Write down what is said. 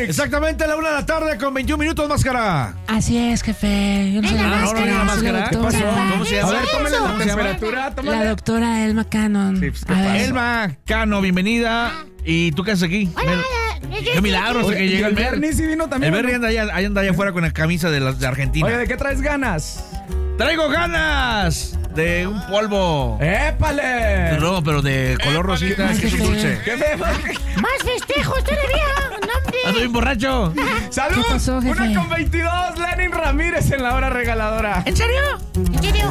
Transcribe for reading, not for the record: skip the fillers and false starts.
Exactamente a la 1 de la tarde con 21 minutos, Máscara. Así es, jefe. Yo no soy la máscara, no, la soy máscara. la ¿Qué pasó? doctora. ¿Cómo se llama? A ver, tómale la ¿Cómo se llama? temperatura, tómale. La doctora Elma Cannon. Sí, pues, ¿qué A ver. pasó? Elma Cano, bienvenida. ¿Y tú qué haces aquí? Qué milagro hasta que llega el Bernie. Bernie sí vino también. El Bernie ¿no? anda allá afuera con la camisa de Argentina. Oye, ¿de qué traes ganas? Traigo ganas de un polvo. ¡Épale! No, pero de color rosita, que es un dulce. ¿Qué fe? ¡Más festejos todavía! ¡No, hombre! Ando bien borracho. ¡Salud! ¿Qué pasó, jefe? 1:22, Lenin Ramírez en la hora regaladora. ¿En serio? ¿En serio?